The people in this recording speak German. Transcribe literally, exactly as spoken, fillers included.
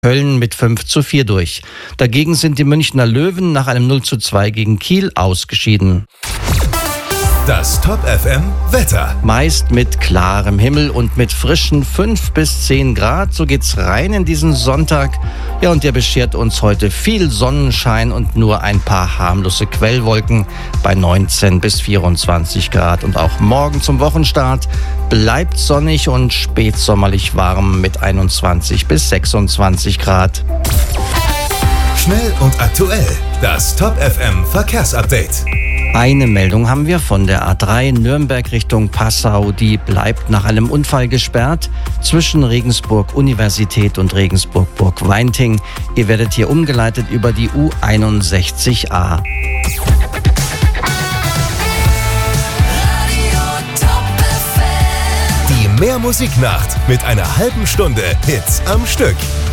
Köln mit fünf zu vier durch. Dagegen sind die Münchner Löwen nach einem null zu zwei gegen Kiel ausgeschieden. Das Top F M Wetter. Meist mit klarem Himmel und mit frischen fünf bis zehn Grad. So geht's rein in diesen Sonntag. Ja, und der beschert uns heute viel Sonnenschein und nur ein paar harmlose Quellwolken bei neunzehn bis vierundzwanzig Grad. Und auch morgen zum Wochenstart bleibt sonnig und spätsommerlich warm mit einundzwanzig bis sechsundzwanzig Grad. Schnell und aktuell. Das Top F M Verkehrsupdate. Eine Meldung haben wir von der A drei Nürnberg Richtung Passau. Die bleibt nach einem Unfall gesperrt zwischen Regensburg Universität und Regensburg Burg-Weinting. Ihr werdet hier umgeleitet über die U einundsechzig A. Die Mehrmusiknacht mit einer halben Stunde Hits am Stück.